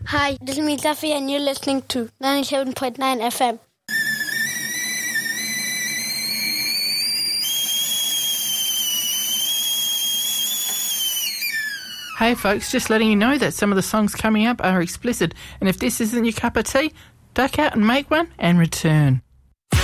Hi, this is me, Duffy, and you're listening to 97.9 FM. Hey folks, just letting you know that some of the songs coming up are explicit, and if this isn't your cup of tea, duck out and make one and return.